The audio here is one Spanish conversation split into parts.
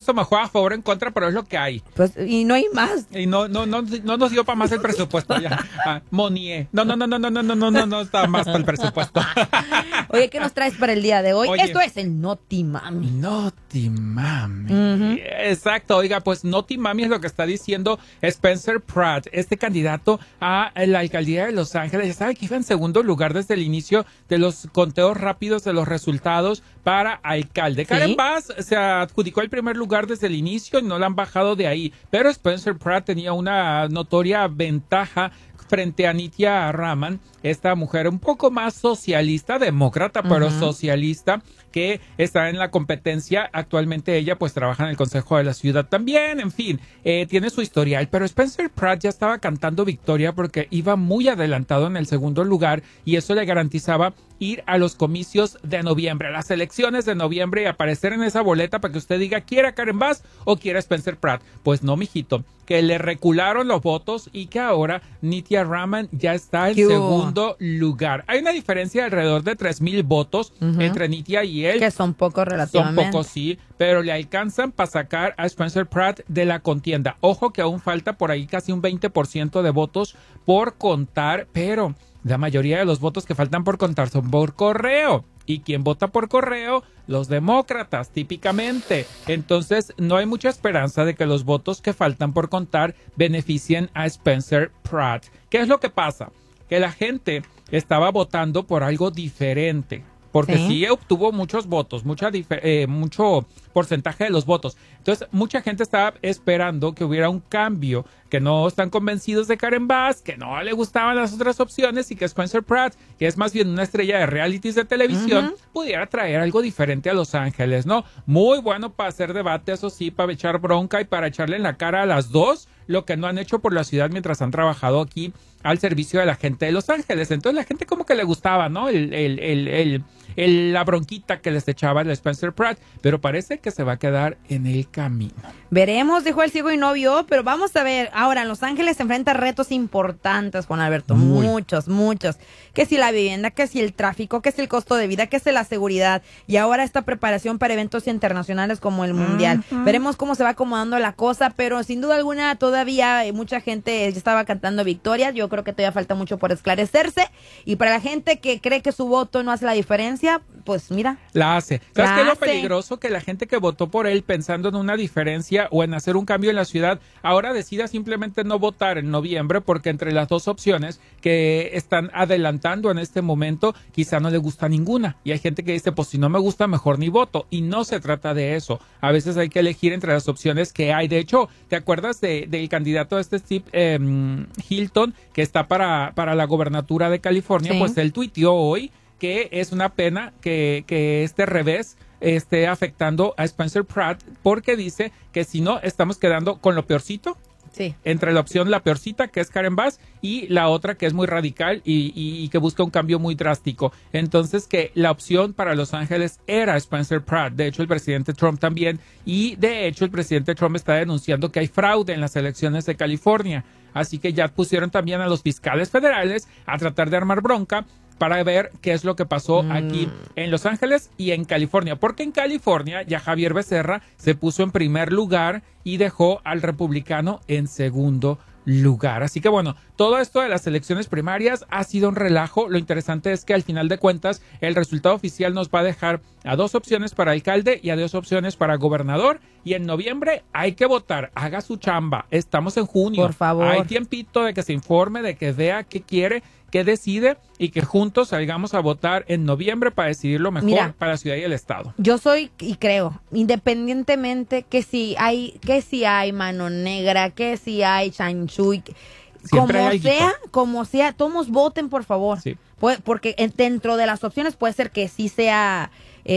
puesto mejor a favor o en contra, pero es lo que hay. Pues, y no hay más. Y no nos dio para más el presupuesto ya. Monier. No está más para el presupuesto. Oye, ¿qué nos traes para el día de hoy? Oye, Esto es el Notimami. Notimami. Uh-huh. Exacto, oiga, pues Notimami es lo que está diciendo Spencer Pratt, este candidato a la alcaldía de Los Ángeles. Ya sabe que iba en segundo lugar desde el inicio de los conteos rápidos de los resultados para alcalde. ¿Sí? Karen Bass se adjudicó el primer lugar desde el inicio y no la han bajado de ahí, pero Spencer Pratt tenía una notoria ventaja frente a Nithya Raman, esta mujer un poco más socialista, demócrata, pero socialista, que está en la competencia. Actualmente ella pues trabaja en el Consejo de la Ciudad también, en fin, tiene su historial, pero Spencer Pratt ya estaba cantando victoria porque iba muy adelantado en el segundo lugar y eso le garantizaba ir a los comicios de noviembre, a las elecciones de noviembre y aparecer en esa boleta para que usted diga, ¿quiere a Karen Bass o quiere a Spencer Pratt? Pues no, mijito, que le recularon los votos y que ahora Nithya Raman ya está en segundo lugar. Hay una diferencia de alrededor de 3,000 votos entre Nithya y él. Que son pocos relativamente. Son pocos, sí, pero le alcanzan para sacar a Spencer Pratt de la contienda. Ojo que aún falta por ahí casi un 20% de votos por contar, pero la mayoría de los votos que faltan por contar son por correo. ¿Y quién vota por correo? Los demócratas, típicamente. Entonces, no hay mucha esperanza de que los votos que faltan por contar beneficien a Spencer Pratt. ¿Qué es lo que pasa? Que la gente estaba votando por algo diferente. Porque sí obtuvo muchos votos, mucho porcentaje de los votos. Entonces, mucha gente estaba esperando que hubiera un cambio, que no están convencidos de Karen Bass, que no le gustaban las otras opciones y que Spencer Pratt, que es más bien una estrella de realities de televisión, pudiera traer algo diferente a Los Ángeles, ¿no? Muy bueno para hacer debate, eso sí, para echar bronca y para echarle en la cara a las dos lo que no han hecho por la ciudad mientras han trabajado aquí al servicio de la gente de Los Ángeles. Entonces la gente como que le gustaba, ¿no? La bronquita que les echaba el Spencer Pratt, pero parece que se va a quedar en el camino. Veremos, dijo el ciego y no vio, pero vamos a ver. Ahora, Los Ángeles se enfrenta a retos importantes, Juan Alberto, muchos. Que si la vivienda, que si el tráfico, que si el costo de vida, que si la seguridad, y ahora esta preparación para eventos internacionales como el Mundial. Veremos cómo se va acomodando la cosa, pero sin duda alguna todavía mucha gente estaba cantando victorias. Yo creo que todavía falta mucho por esclarecerse, y para la gente que cree que su voto no hace la diferencia, pues mira. La hace. ¿Sabes qué es lo peligroso? Que la gente que votó por él pensando en una diferencia o en hacer un cambio en la ciudad, ahora decida simplemente no votar en noviembre, porque entre las dos opciones que están adelantando en este momento, quizá no le gusta ninguna. Y hay gente que dice, pues si no me gusta, mejor ni voto. Y no se trata de eso. A veces hay que elegir entre las opciones que hay. De hecho, ¿te acuerdas del candidato Steve Hilton, que está para la gobernatura de California? Pues él tuiteó hoy que es una pena que este revés esté afectando a Spencer Pratt, porque dice que si no, estamos quedando con lo peorcito. Sí. Entre la opción la peorcita, que es Karen Bass, y la otra que es muy radical y que busca un cambio muy drástico. Entonces, que la opción para Los Ángeles era Spencer Pratt. De hecho, el presidente Trump también. Y de hecho, el presidente Trump está denunciando que hay fraude en las elecciones de California. Así que ya pusieron también a los fiscales federales a tratar de armar bronca para ver qué es lo que pasó aquí en Los Ángeles y en California. Porque en California ya Javier Becerra se puso en primer lugar y dejó al republicano en segundo lugar. Así que bueno, todo esto de las elecciones primarias ha sido un relajo. Lo interesante es que al final de cuentas el resultado oficial nos va a dejar a 2 opciones para alcalde y a 2 opciones para gobernador. Y en noviembre hay que votar. Haga su chamba. Estamos en junio. Por favor. Hay tiempito de que se informe, de que vea qué quiere, qué decide, y que juntos salgamos a votar en noviembre para decidir lo mejor para la ciudad y el estado. Yo soy y creo, independientemente que si hay mano negra, que si hay chanchuy, como sea, todos voten, por favor. Sí. Porque dentro de las opciones puede ser que sí sea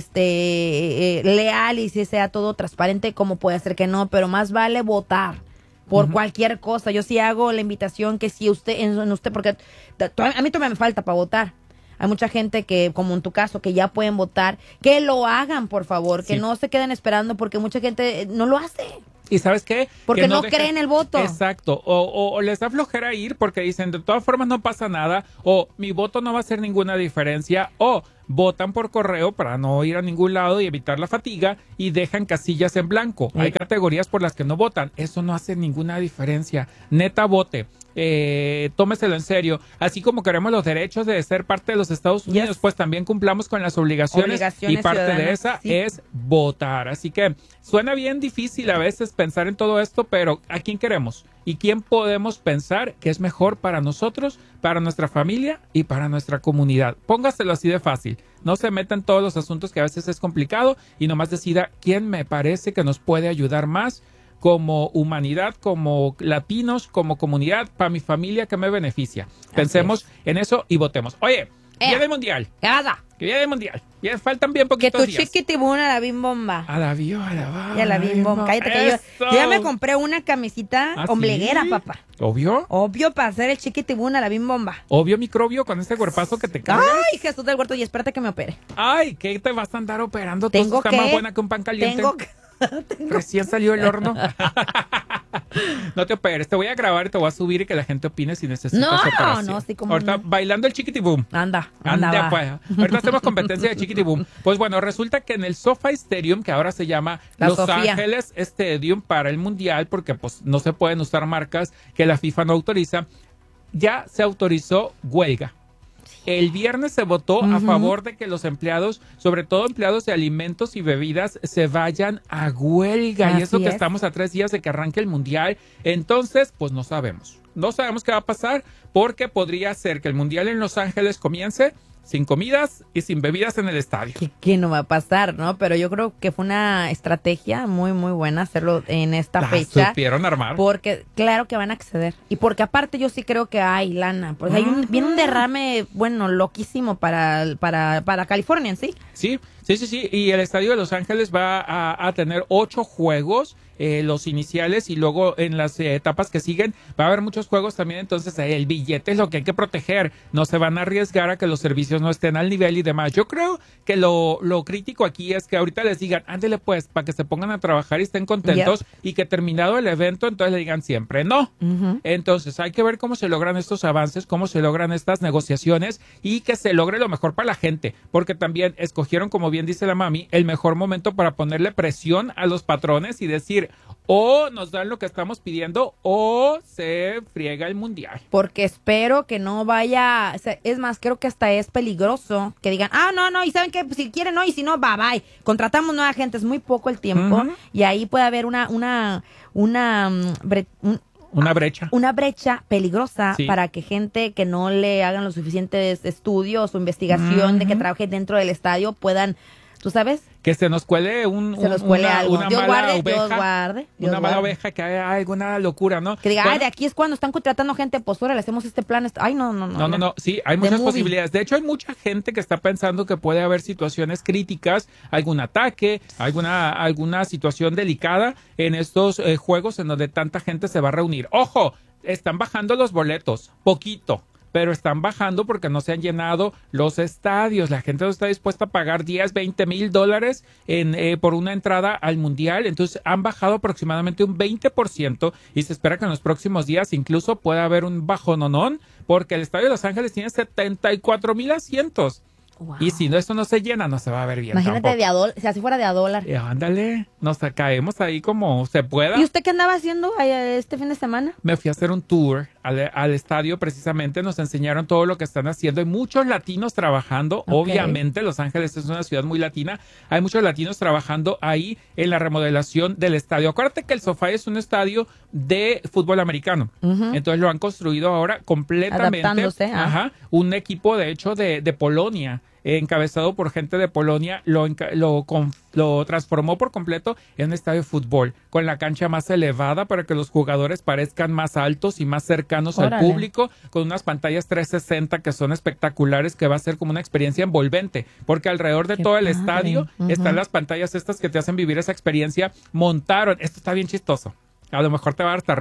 leal y sí sea todo transparente, como puede ser que no, pero más vale votar por cualquier cosa. Yo sí hago la invitación que si usted, porque a mí todavía me falta para votar. Hay mucha gente que, como en tu caso, que ya pueden votar, que lo hagan, por favor, que no se queden esperando, porque mucha gente no lo hace. ¿Y sabes qué? Porque no creen el voto. Exacto. O les da flojera ir porque dicen, de todas formas no pasa nada, o mi voto no va a hacer ninguna diferencia, o votan por correo para no ir a ningún lado y evitar la fatiga y dejan casillas en blanco. Hay categorías por las que no votan. Eso no hace ninguna diferencia. Neta, vote. Tómeselo en serio. Así como queremos los derechos de ser parte de los Estados Unidos, pues también cumplamos con las obligaciones y parte de esa es votar. Así que suena bien difícil a veces pensar en todo esto, pero ¿a quién queremos? ¿Y quién podemos pensar que es mejor para nosotros, para nuestra familia y para nuestra comunidad? Póngaselo así de fácil. No se meta en todos los asuntos que a veces es complicado y nomás decida quién me parece que nos puede ayudar más como humanidad, como latinos, como comunidad, para mi familia que me beneficia. Pensemos en eso y votemos. Oye, Día del Mundial. ¿Qué pasa? Que Día del Mundial. Ya faltan bien poquitos días. Que tu chiquitibuna a la Bim Bomba. A la viola, Y a la Bim Bomba. Cállate que yo ya me compré una camisita ombliguera, ¿sí? Papá. ¿Obvio? Obvio para hacer el chiquitibuna a la Bim Bomba. Obvio microbio con este cuerpazo que te cargas. Ay, Jesús del Huerto, y espérate que me opere. Ay, ¿qué te vas a andar operando? Tengo Está más buena que un pan caliente. Recién salió el horno. No te operes, te voy a grabar y te voy a subir y que la gente opine si necesitas operación. No, sí, como ahorita bailando el chiquitibum. Anda, pues. Ahorita hacemos competencia de chiquitibum. Pues bueno, resulta que en el SoFi Stadium, que ahora se llama Los Ángeles Stadium para el Mundial, porque pues no se pueden usar marcas que la FIFA no autoriza, ya se autorizó huelga. El viernes se votó a favor de que los empleados, sobre todo empleados de alimentos y bebidas, se vayan a huelga. Así y eso que es. estamos a 3 días de que arranque el Mundial. Entonces, pues no sabemos. No sabemos qué va a pasar porque podría ser que el Mundial en Los Ángeles comience sin comidas y sin bebidas en el estadio. ¿Qué no va a pasar, no? Pero yo creo que fue una estrategia muy, muy buena hacerlo en esta fecha. Supieron armar. Porque claro que van a acceder. Y porque aparte yo sí creo que hay lana. Pues viene un derrame, bueno, loquísimo para California en sí. Sí. Y el estadio de Los Ángeles va a tener 8 juegos, los iniciales, y luego en las etapas que siguen va a haber muchos juegos también. Entonces el billete es lo que hay que proteger. No se van a arriesgar a que los servicios no estén al nivel y demás. Yo creo que lo crítico aquí es que ahorita les digan, ándele pues, para que se pongan a trabajar y estén contentos, y que terminado el evento, entonces le digan siempre no. Entonces hay que ver cómo se logran estos avances, cómo se logran estas negociaciones y que se logre lo mejor para la gente, porque también escogieron, como bien dice la mami, el mejor momento para ponerle presión a los patrones y decir, o nos dan lo que estamos pidiendo o se friega el Mundial. Porque espero que no vaya, o sea, es más, creo que hasta es peligroso que digan, no, y saben que pues, si quieren no, y si no, bye, contratamos nueva gente, es muy poco el tiempo, y ahí puede haber una brecha peligrosa para que gente que no le hagan los suficientes estudios o investigación de que trabaje dentro del estadio puedan, ¿tú sabes? Que se nos cuele algo. una Dios mala guarde, oveja. Dios guarde. Una mala oveja, que haya alguna locura, ¿no? Que diga, de aquí es cuando están contratando gente, pues ahora le hacemos este plan. Ay, no. Sí, hay muchas posibilidades. De hecho, hay mucha gente que está pensando que puede haber situaciones críticas, algún ataque, alguna situación delicada en estos juegos en donde tanta gente se va a reunir. ¡Ojo! Están bajando los boletos, poquito, pero están bajando porque no se han llenado los estadios. La gente no está dispuesta a pagar $10-20,000 por una entrada al Mundial. Entonces han bajado aproximadamente un 20% y se espera que en los próximos días incluso pueda haber un bajononón, porque el estadio de Los Ángeles tiene 74,000 asientos. Wow. Y si esto no se llena, no se va a ver bien. Imagínate si así fuera de a dólar. Ándale, nos caemos ahí como se pueda. ¿Y usted qué andaba haciendo este fin de semana? Me fui a hacer un tour al estadio, precisamente. Nos enseñaron todo lo que están haciendo. Hay muchos latinos trabajando. Obviamente, Los Ángeles es una ciudad muy latina. Hay muchos latinos trabajando ahí en la remodelación del estadio. Acuérdate que el SoFi es un estadio de fútbol americano. Entonces lo han construido ahora completamente. Adaptándose. Un equipo, de hecho, de Polonia, encabezado por gente de Polonia, lo transformó por completo en un estadio de fútbol, con la cancha más elevada para que los jugadores parezcan más altos y más cercanos al público, con unas pantallas 360 que son espectaculares, que va a ser como una experiencia envolvente, porque alrededor de todo el estadio están las pantallas estas que te hacen vivir esa experiencia. Montaron, esto está bien chistoso, a lo mejor te va a dar hasta risa.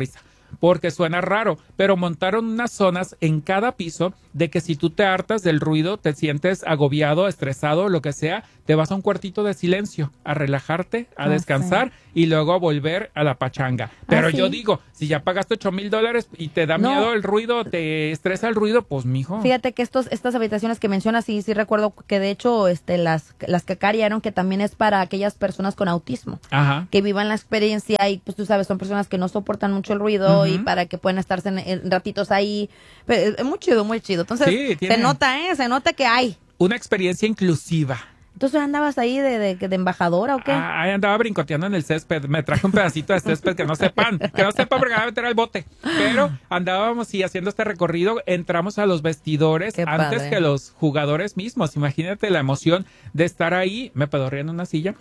porque suena raro, pero montaron unas zonas en cada piso de que si tú te hartas del ruido, te sientes agobiado, estresado, lo que sea, te vas a un cuartito de silencio a relajarte, a descansar y luego a volver a la pachanga. Pero yo digo, si ya pagaste $8,000 y te da miedo el ruido, te estresa el ruido, pues mijo. Fíjate que estas habitaciones que mencionas, sí recuerdo que de hecho las que acariaron, que también es para aquellas personas con autismo, que vivan la experiencia y pues tú sabes, son personas que no soportan mucho el ruido y para que puedan estarse en ratitos ahí. Pero es muy chido, muy chido. Entonces, se nota que hay una experiencia inclusiva. Entonces, ¿andabas ahí de embajadora o qué? Ahí andaba brincoteando en el césped. Me traje un pedacito de césped que no sepan porque me van a meter al bote. Pero andábamos haciendo este recorrido. Entramos a los vestidores antes que los jugadores mismos. Imagínate la emoción de estar ahí. Me pedorría en una silla.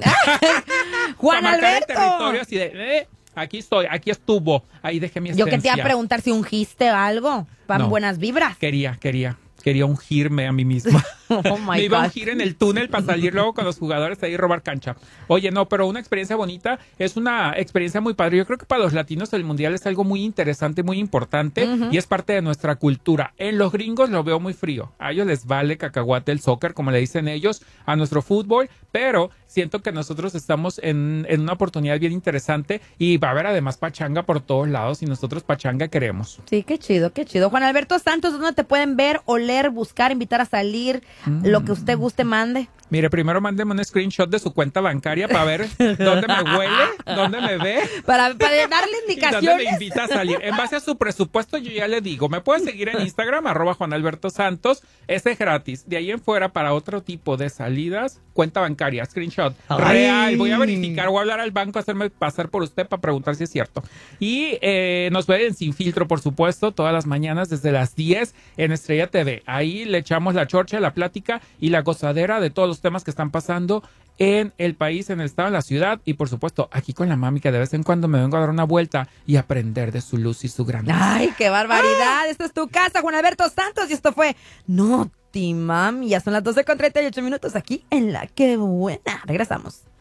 ¡Juan Alberto! El territorio así de... Aquí estoy, aquí estuvo. Ahí dejé mi esencia. Yo que te iba a preguntar si ungiste algo para buenas vibras. Quería ungirme a mí misma. Oh my Me iba a God. ungir en el túnel para salir luego con los jugadores ahí y robar cancha. Oye, no, pero una experiencia bonita, es una experiencia muy padre. Yo creo que para los latinos el mundial es algo muy interesante, muy importante y es parte de nuestra cultura. En los gringos lo veo muy frío. A ellos les vale cacahuate el soccer, como le dicen ellos, a nuestro fútbol, pero siento que nosotros estamos en una oportunidad bien interesante y va a haber además pachanga por todos lados y nosotros pachanga queremos. Sí, qué chido, qué chido. Juan Alberto Santos, ¿dónde te pueden ver, oler, buscar, invitar a salir? Lo que usted guste, mande. Mire, primero mándeme un screenshot de su cuenta bancaria para ver dónde me huele, dónde me ve. Para darle indicaciones. Y dónde me invita a salir. En base a su presupuesto, yo ya le digo, me pueden seguir en Instagram, @JuanAlbertoSantos. Ese es gratis. De ahí en fuera, para otro tipo de salidas, cuenta bancaria, screenshot. Real. Voy a verificar, voy a hablar al banco, hacerme pasar por usted para preguntar si es cierto. Y nos ven Sin Filtro, por supuesto, todas las mañanas desde las 10 en Estrella TV. Ahí le echamos la chorcha, la plática y la gozadera de todos los temas que están pasando en el país, en el estado, en la ciudad y por supuesto aquí con la mami que de vez en cuando me vengo a dar una vuelta y aprender de su luz y su grandeza. ¡Ay, qué barbaridad! Esta es tu casa, Juan Alberto Santos, y esto fue Noti Mami. Ya son las 12:38 aquí en La Que Buena. Regresamos.